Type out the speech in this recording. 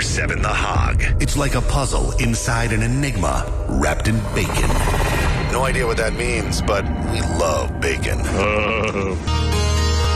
24/7 The Hog. It's like a puzzle inside an enigma wrapped in bacon. No idea what that means, but we love bacon.